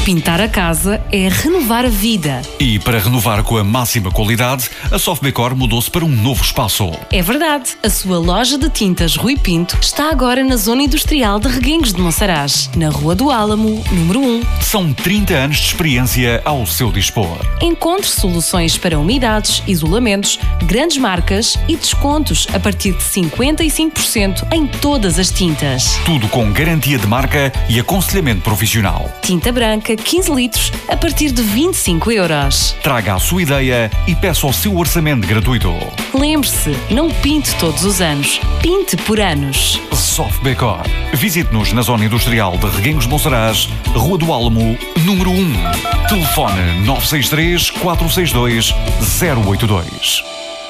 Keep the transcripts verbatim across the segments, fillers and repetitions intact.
Pintar a casa é renovar a vida. E para renovar com a máxima qualidade, a Softdecor mudou-se para um novo espaço. É verdade. A sua loja de tintas Rui Pinto está agora na zona industrial de Reguengos de Monsaraz, na Rua do Álamo, número um. São trinta anos de experiência ao seu dispor. Encontre soluções para umidades, isolamentos, grandes marcas e descontos a partir de cinquenta e cinco por cento em todas as tintas. Tudo com garantia de marca e aconselhamento profissional. Tinta branca quinze litros a partir de vinte e cinco euros. Traga a sua ideia e peça o seu orçamento gratuito. Lembre-se, não pinte todos os anos, pinte por anos. Softdecor. Visite-nos na zona industrial de Reguengos de Monsaraz, Rua do Álamo, número um. Telefone nove seis três, quatro seis dois, zero oito dois.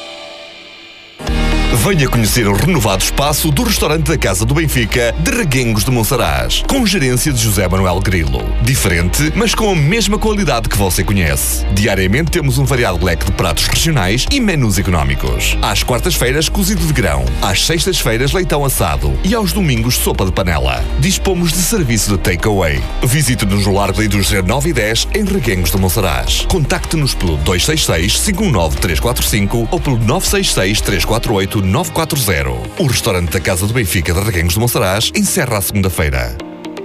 Venha conhecer o renovado espaço do restaurante da Casa do Benfica de Reguengos de Monsaraz, com gerência de José Manuel Grilo. Diferente, mas com a mesma qualidade que você conhece. Diariamente temos um variado leque de pratos regionais e menus económicos. Às quartas-feiras, cozido de grão. Às sextas-feiras, leitão assado. E aos domingos, sopa de panela. Dispomos de serviço de takeaway. Visite-nos no Largo da Indústria nove e dez, em Reguengos de Monsaraz. Contacte-nos pelo dois seis seis, cinco um nove, três quatro cinco ou pelo nove seis seis, três quatro oito, nove quatro zero. O restaurante da Casa do Benfica de Reguengos de Monsaraz encerra a segunda-feira.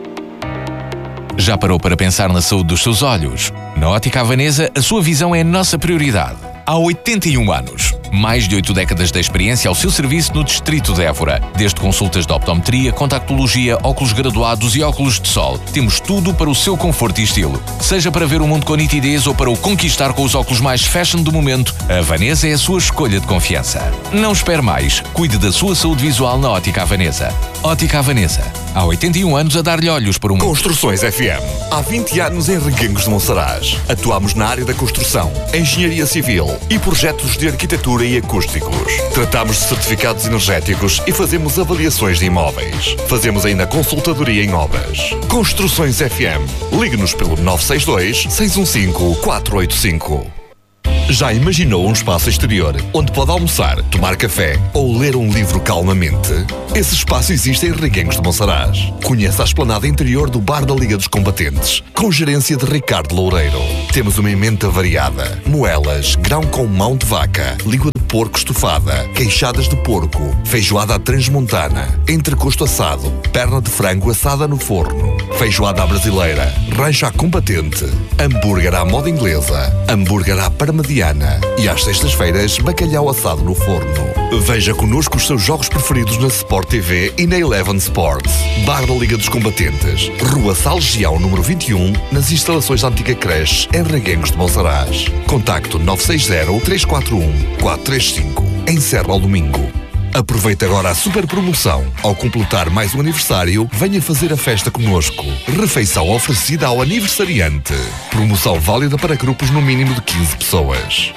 Já parou para pensar na saúde dos seus olhos? Na Ótica Havanesa, a sua visão é a nossa prioridade. Há oitenta e um anos, mais de oito décadas de experiência ao seu serviço no Distrito de Évora. Desde consultas de optometria, contactologia, óculos graduados e óculos de sol. Temos tudo para o seu conforto e estilo. Seja para ver o mundo com nitidez ou para o conquistar com os óculos mais fashion do momento, a Havanesa é a sua escolha de confiança. Não espere mais. Cuide da sua saúde visual na Ótica Havanesa. Ótica Havanesa. Há oitenta e um anos a dar-lhe olhos para o mundo. Construções F M. Há vinte anos em Reguengos de Monsaraz. Atuamos na área da construção, engenharia civil e projetos de arquitetura e acústicos. Tratamos de certificados energéticos e fazemos avaliações de imóveis. Fazemos ainda consultadoria em obras. Construções F M. Ligue-nos pelo nove seis dois, seis um cinco, quatro oito cinco. Já imaginou um espaço exterior onde pode almoçar, tomar café ou ler um livro calmamente? Esse espaço existe em Reguengos de Monsaraz. Conheça a esplanada interior do Bar da Liga dos Combatentes, com gerência de Ricardo Loureiro. Temos uma emenda variada: moelas, grão com mão de vaca, língua de porco estufada, queixadas de porco, feijoada à transmontana, entrecosto assado, perna de frango assada no forno, feijoada à brasileira, rancho à combatente, hambúrguer à moda inglesa, hambúrguer à parmediana e às sextas-feiras bacalhau assado no forno. Veja connosco os seus jogos preferidos na Sport T V e na Eleven Sports. Bar da Liga dos Combatentes, Rua Salgião número vinte e um, nas instalações da antiga creche em Reguengos de Monsaraz. Contacto nove seis zero, três quatro um, quatro três cinco. Encerra ao domingo. Aproveite agora a super promoção. Ao completar mais um aniversário, venha fazer a festa connosco. Refeição oferecida ao aniversariante. Promoção válida para grupos no mínimo de quinze pessoas.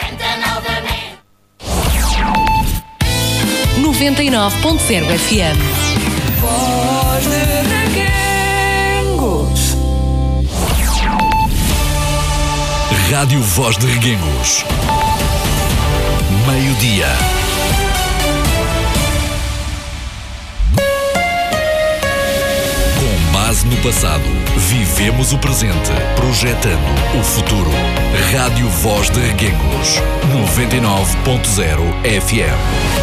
noventa e nove ponto zero F M. Voz de Reguengos. Rádio Voz de Reguengos. Meio-dia. No passado, vivemos o presente, projetando o futuro. Rádio Voz de Reguengos, noventa e nove ponto zero F M.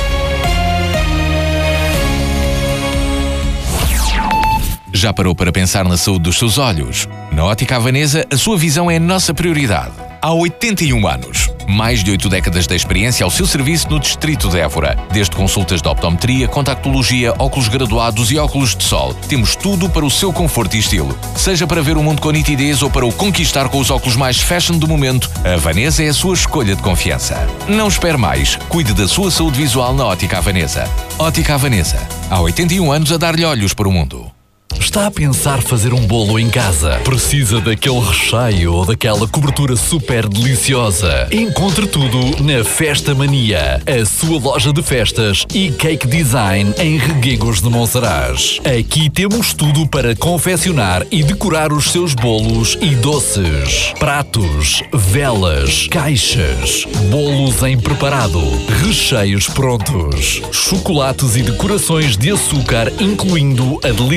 Já parou para pensar na saúde dos seus olhos? Na Ótica Havanesa, a sua visão é a nossa prioridade. Há oitenta e um anos, mais de oito décadas de experiência ao seu serviço no Distrito de Évora. Desde consultas de optometria, contactologia, óculos graduados e óculos de sol. Temos tudo para o seu conforto e estilo. Seja para ver o mundo com nitidez ou para o conquistar com os óculos mais fashion do momento, a Havanesa é a sua escolha de confiança. Não espere mais. Cuide da sua saúde visual na Ótica Havanesa. Ótica Havanesa. Há oitenta e um anos a dar-lhe olhos para o mundo. Está a pensar fazer um bolo em casa? Precisa daquele recheio ou daquela cobertura super deliciosa? Encontre tudo na Festa Mania, a sua loja de festas e cake design em Reguengos de Monsaraz. Aqui temos tudo para confeccionar e decorar os seus bolos e doces. Pratos, velas, caixas, bolos em preparado, recheios prontos, chocolates e decorações de açúcar, incluindo a deliciosa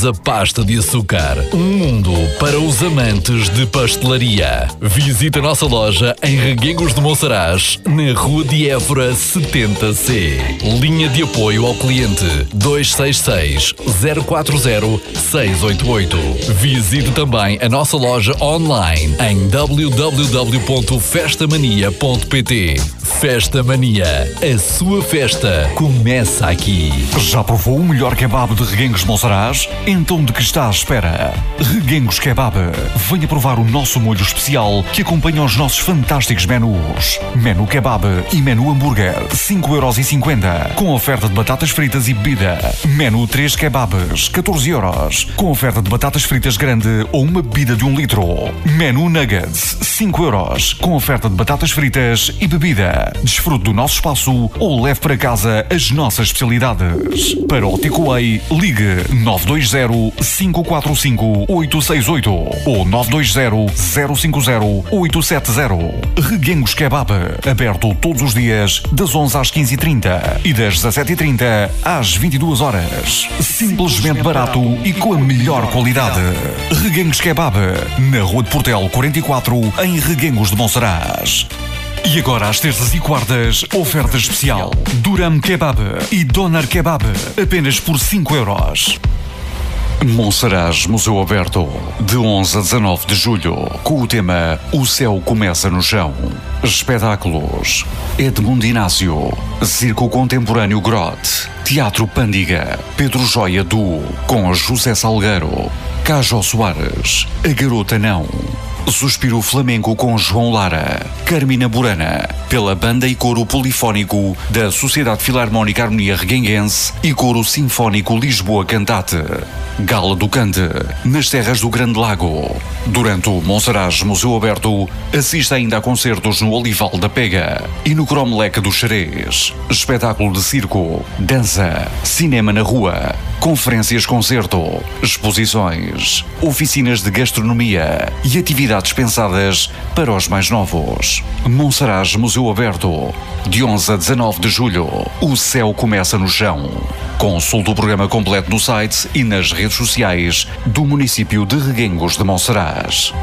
saborosa pasta de açúcar. Um mundo para os amantes de pastelaria. Visita a nossa loja em Reguengos de Monsaraz, na Rua de Évora setenta C. Linha de apoio ao cliente dois seis seis, zero quatro zero, seis oito oito. Visite também a nossa loja online em w w w ponto festa mania ponto p t. Festa Mania, a sua festa começa aqui. Já provou o melhor kebab de Reguengos de Monsaraz? Então de que está à espera? Reguengos Kebab. Venha provar o nosso molho especial que acompanha os nossos fantásticos menus. Menu Kebab e Menu Hambúrguer, cinco euros e cinquenta, com oferta de batatas fritas e bebida. Menu três Kebabs, catorze euros, com oferta de batatas fritas grande ou uma bebida de um litro. Menu Nuggets, cinco euros, com oferta de batatas fritas e bebida. Desfrute do nosso espaço ou leve para casa as nossas especialidades. Para o takeaway, ligue nove dois zero, cinco quatro cinco, oito seis oito ou nove dois zero, zero cinco zero, oito sete zero. Reguengos Kebab, aberto todos os dias das onze às quinze e trinta e das dezassete e trinta às vinte e duas horas. Simplesmente barato e com a melhor qualidade. Reguengos Kebab, na Rua de Portel quarenta e quatro, em Reguengos de Monsaraz. E agora, às terças e quartas, oferta especial. Duram Kebab e Doner Kebab, apenas por cinco euros. Monsaraz Museu Aberto, de onze a dezanove de julho, com o tema O Céu Começa no Chão. Espetáculos: Edmundo Inácio, Circo Contemporâneo Grotte, Teatro Pândiga, Pedro Joia Duo, com José Salgueiro, Cajo Soares, A Garota Não, Suspiro Flamenco com João Lara, Carmina Burana, pela banda e coro polifónico da Sociedade Filarmónica Harmonia Reguenguense e coro sinfónico Lisboa Cantate. Gala do Cante, nas terras do Grande Lago. Durante o Monsaraz Museu Aberto, assista ainda a concertos no Olival da Pega e no Cromlech do Xerez. Espetáculo de circo, dança, cinema na rua, conferências-concerto, exposições, oficinas de gastronomia e atividades pensadas para os mais novos. Monsaraz Museu Aberto, de onze a dezanove de julho. O céu começa no chão. Consulte o programa completo no site e nas redes sociais do município de Reguengos de Monsaraz.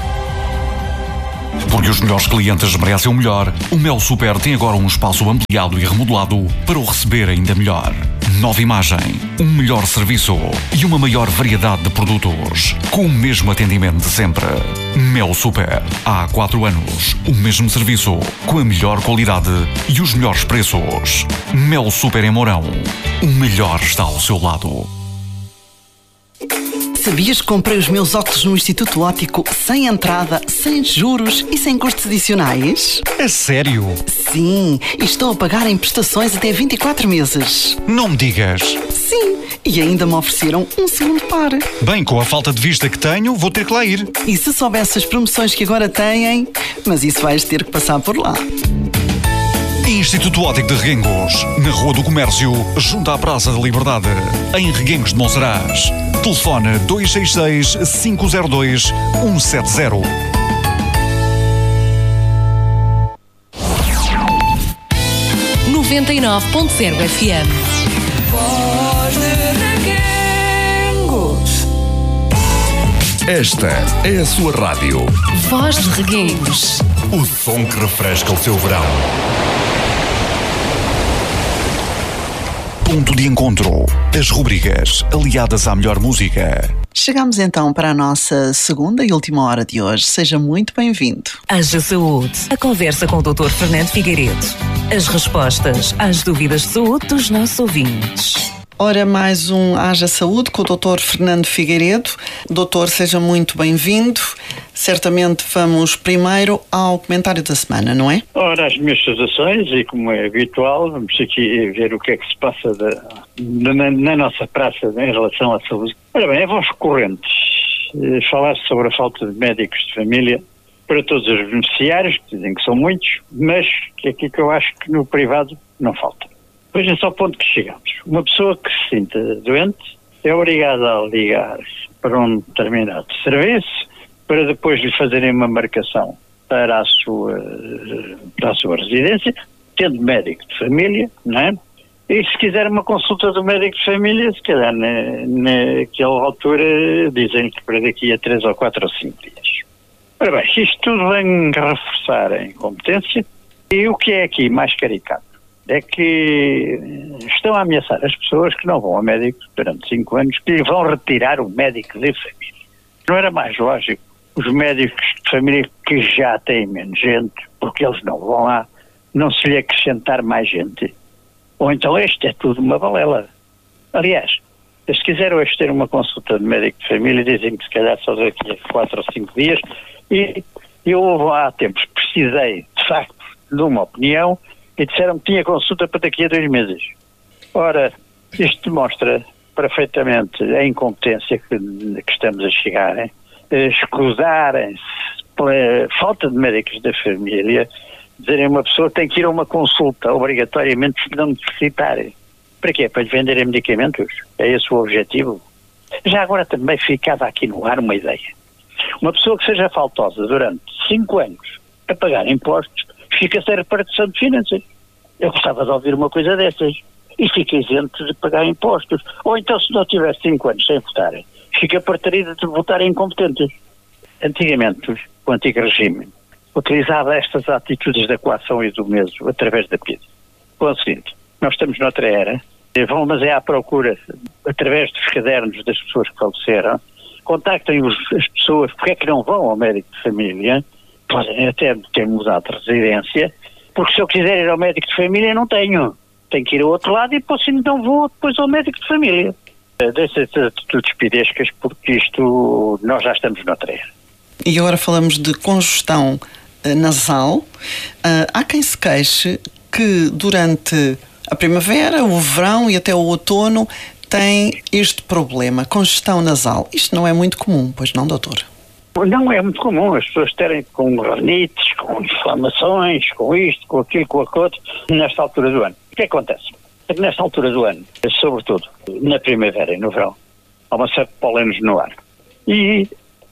Porque os melhores clientes merecem o melhor, o Mel Super tem agora um espaço ampliado e remodelado para o receber ainda melhor. Nova imagem, um melhor serviço e uma maior variedade de produtos, com o mesmo atendimento de sempre. Mel Super. Há quatro anos, o mesmo serviço, com a melhor qualidade e os melhores preços. Mel Super em Mourão. O melhor está ao seu lado. Sabias que comprei os meus óculos no Instituto Óptico sem entrada, sem juros e sem custos adicionais? É sério? Sim, e estou a pagar em prestações até vinte e quatro meses. Não me digas. Sim, e ainda me ofereceram um segundo par. Bem, com a falta de vista que tenho, vou ter que lá ir. E se soubesse as promoções que agora têm, mas isso vais ter que passar por lá. Instituto Óptico de Reguengos, na Rua do Comércio, junto à Praça da Liberdade, em Reguengos de Monsaraz. Telefone dois seis seis, cinco zero dois, um sete zero. noventa e nove ponto zero F M. Voz de Reguengos. Esta é a sua rádio. Voz de Reguengos. O som que refresca o seu verão. Ponto de encontro. As rubricas aliadas à melhor música. Chegamos então para a nossa segunda e última hora de hoje. Seja muito bem-vindo. Haja Saúde. A conversa com o doutor Fernando Figueiredo. As respostas às dúvidas de saúde dos nossos ouvintes. Ora, mais um Haja Saúde com o doutor Fernando Figueiredo. Doutor, seja muito bem-vindo. Certamente vamos primeiro ao comentário da semana, não é? Ora, as minhas saudações, e como é habitual, vamos aqui ver o que é que se passa da, na, na nossa praça em relação à saúde. Ora bem, é voz correntes falar sobre a falta de médicos de família para todos os beneficiários, que dizem que são muitos, mas que é aqui que eu acho que no privado não falta. Vejam só ao ponto que chegamos. Uma pessoa que se sinta doente é obrigada a ligar-se para um determinado serviço para depois lhe fazerem uma marcação para a sua, para a sua residência, tendo médico de família, não é? E se quiser uma consulta do médico de família, se calhar na, naquela altura dizem que para daqui a três ou quatro ou cinco dias. Ora bem, isto tudo vem reforçar a incompetência, e o que é aqui mais caricato é que estão a ameaçar as pessoas que não vão a médico durante cinco anos, que lhe vão retirar o médico de família. Não era mais lógico os médicos de família que já têm menos gente, porque eles não vão lá, não se lhe acrescentar mais gente? Ou então isto é tudo uma balela. Aliás, se quiser hoje ter uma consulta de médico de família, dizem que se calhar só daqui a quatro ou cinco dias, e eu há tempos precisei, de facto, de uma opinião, e disseram que tinha consulta para daqui a dois meses. Ora, isto demonstra perfeitamente a incompetência que, que estamos a chegar, hein? Escusarem-se pela falta de médicos da família, dizerem uma pessoa que tem que ir a uma consulta obrigatoriamente se não necessitarem. Para quê? Para lhe venderem medicamentos? É esse o objetivo? Já agora também ficava aqui no ar uma ideia. Uma pessoa que seja faltosa durante cinco anos a pagar impostos, fica sem repartição de finanças. Eu gostava de ouvir uma coisa dessas. E fica isento de pagar impostos. Ou então, se não tiver cinco anos sem votar, fica partida de votar incompetentes. Antigamente, o antigo regime utilizava estas atitudes da coação e do meso através da P I D. Com o seguinte, nós estamos noutra era, vão mas é à procura, através dos cadernos das pessoas que faleceram, contactem os, as pessoas, porque é que não vão ao médico de família, podem até ter mudado de residência, porque se eu quiser ir ao médico de família não tenho, tenho que ir ao outro lado e depois então vou depois ao médico de família. Dessas atitudes pidescas, porque isto, nós já estamos noutra era. E agora falamos de congestão uh, nasal. Uh, há quem se queixe que durante a primavera, o verão e até o outono tem este problema, congestão nasal. Isto não é muito comum, pois não, doutor? Não é muito comum as pessoas terem com ranites, com inflamações, com isto, com aquilo, com aquilo, nesta altura do ano. O que acontece? É que nesta altura do ano, sobretudo na primavera e no verão, há uma série de pólenes no ar. E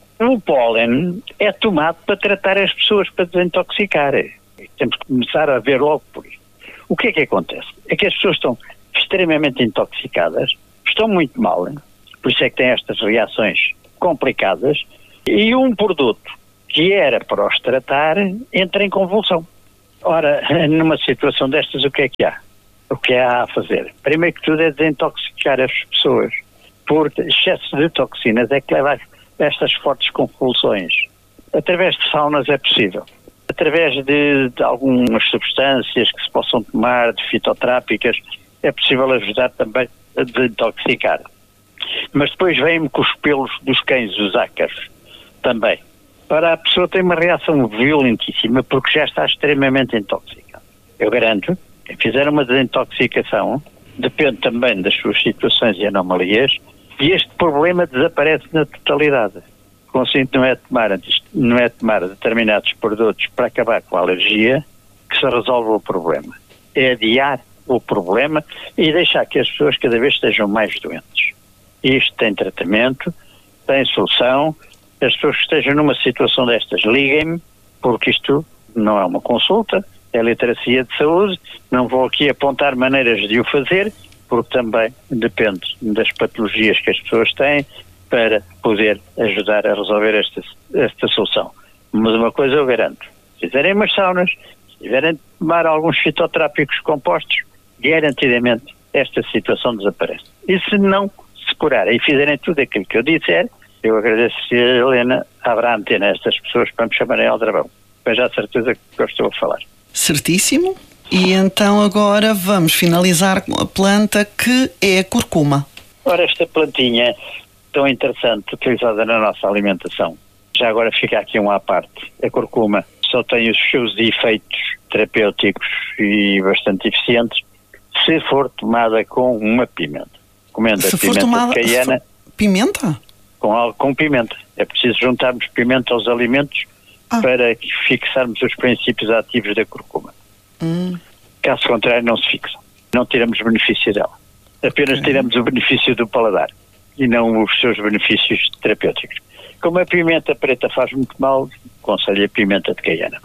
o pólen é tomado para tratar as pessoas, para desintoxicar. E temos que começar a ver logo por isso. O que é que acontece? É que as pessoas estão extremamente intoxicadas, estão muito mal, hein? Por isso é que têm estas reações complicadas, e um produto que era para os tratar entra em convulsão. Ora, numa situação destas, o que é que há? O que há a fazer? Primeiro que tudo é desintoxicar as pessoas, porque excesso de toxinas é que leva a estas fortes convulsões. Através de saunas é possível. Através de, de algumas substâncias que se possam tomar, de fitotrápicas, é possível ajudar também a desintoxicar. Mas depois vem-me com os pelos dos cães, os ácaros, também. Para a pessoa ter uma reação violentíssima, porque já está extremamente intoxicada. Eu garanto, quem fizer uma desintoxicação, depende também das suas situações e anomalias, e este problema desaparece na totalidade. O conselho não é tomar, não é tomar determinados produtos para acabar com a alergia que se resolve o problema. É adiar o problema e deixar que as pessoas cada vez estejam mais doentes. Isto tem tratamento, tem solução. As pessoas que estejam numa situação destas, liguem-me, porque isto não é uma consulta, é literacia de saúde. Não vou aqui apontar maneiras de o fazer, porque também depende das patologias que as pessoas têm para poder ajudar a resolver esta, esta solução. Mas uma coisa eu garanto, se fizerem umas saunas, se tiverem de tomar alguns fitotrápicos compostos, garantidamente esta situação desaparece. E se não se curarem e fizerem tudo aquilo que eu disser, eu agradeço a Helena, haverá antena a estas pessoas para me chamarem ao travão. Mas já a certeza que eu estou a falar. Certíssimo. E então agora vamos finalizar com a planta que é a curcuma. Ora, esta plantinha tão interessante, utilizada na nossa alimentação. Já agora fica aqui um à parte. A curcuma só tem os seus efeitos terapêuticos e bastante eficientes se for tomada com uma pimenta. Comendo se a for pimenta tomada, de caiena. For... Pimenta? Com, com pimenta. É preciso juntarmos pimenta aos alimentos ah. para fixarmos os princípios ativos da curcuma. Hum. Caso contrário, não se fixa. Não tiramos benefício dela. Apenas okay. tiramos o benefício do paladar e não os seus benefícios terapêuticos. Como a pimenta preta faz muito mal, aconselho a pimenta de caiena.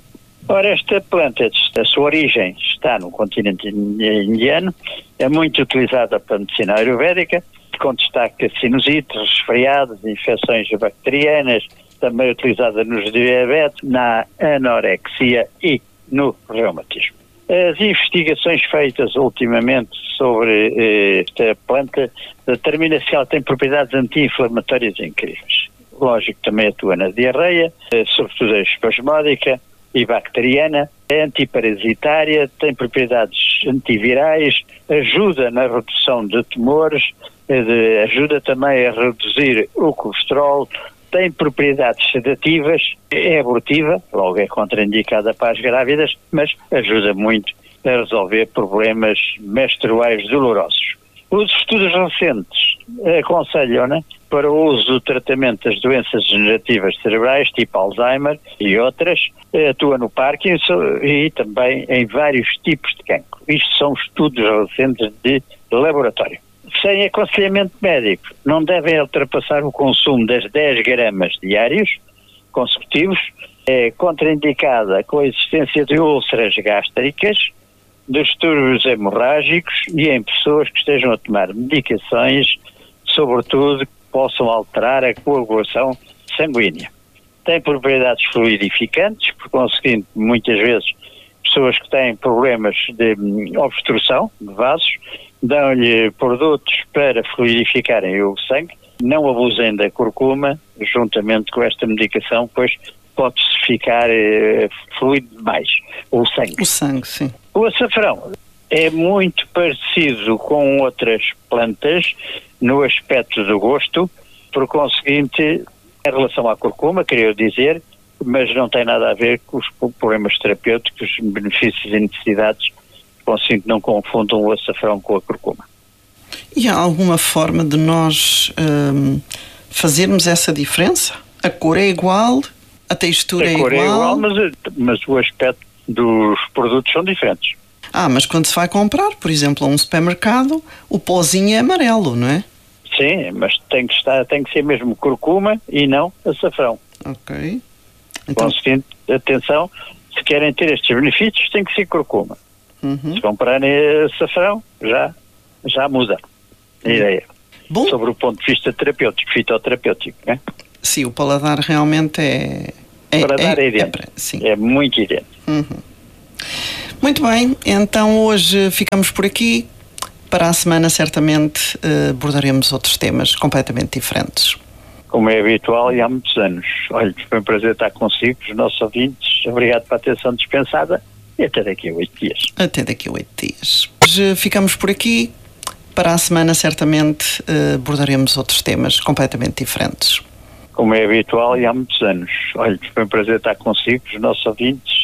Ora, esta planta, a sua origem está no continente indiano, é muito utilizada para a medicina ayurvédica, com destaque a sinusites, resfriados, infecções bacterianas, também utilizada nos diabetes, na anorexia e no reumatismo. As investigações feitas ultimamente sobre eh, esta planta determinam se ela tem propriedades anti-inflamatórias incríveis. Lógico, também atua na diarreia, eh, sobretudo a espasmódica e bacteriana, é antiparasitária, tem propriedades antivirais, ajuda na redução de tumores, eh, de, ajuda também a reduzir o colesterol, tem propriedades sedativas, é abortiva, logo é contraindicada para as grávidas, mas ajuda muito a resolver problemas menstruais dolorosos. Os estudos recentes aconselham-na para o uso do tratamento das doenças degenerativas cerebrais, tipo Alzheimer e outras, atua no Parkinson e também em vários tipos de cancro. Isto são estudos recentes de laboratório. Sem aconselhamento médico, não devem ultrapassar o consumo das dez gramas diários consecutivos. É contraindicada com a existência de úlceras gástricas, distúrbios hemorrágicos e em pessoas que estejam a tomar medicações, sobretudo que possam alterar a coagulação sanguínea. Tem propriedades fluidificantes, por conseguinte, muitas vezes, pessoas que têm problemas de obstrução de vasos, dão-lhe produtos para fluidificarem o sangue, não abusem da curcuma, juntamente com esta medicação, pois pode-se ficar eh, fluido demais, o sangue. O sangue, sim. O açafrão é muito parecido com outras plantas no aspecto do gosto, por conseguinte, em relação à curcuma, queria dizer, mas não tem nada a ver com os problemas terapêuticos, benefícios e necessidades. Consigo não confundam o açafrão com a curcuma. E há alguma forma de nós hum, fazermos essa diferença? A cor é igual, a textura a é cor igual? é igual, mas, mas o aspecto dos produtos são diferentes. Ah, mas quando se vai comprar, por exemplo, a um supermercado, o pozinho é amarelo, não é? Sim, mas tem que, estar, tem que ser mesmo curcuma e não açafrão. Ok. Então... Conseguinte, atenção, se querem ter estes benefícios, tem que ser curcuma. Uhum. Se comprarem açafrão, já, já muda a ideia. Bom. Sobre o ponto de vista terapêutico, fitoterapêutico, não é? Sim, o paladar realmente é... é o paladar é, é idêntico. É, sim. é muito idêntico. Uhum. Muito bem, então hoje ficamos por aqui. Para a semana, certamente, abordaremos outros temas completamente diferentes. Como é habitual e há muitos anos. Olha, foi um prazer estar consigo, os nossos ouvintes. Obrigado pela atenção dispensada. E até daqui a oito dias. Até daqui a oito dias. Hoje ficamos por aqui. Para a semana, certamente, abordaremos outros temas completamente diferentes. Como é habitual e há muitos anos. Olha, foi um prazer estar consigo, os nossos ouvintes.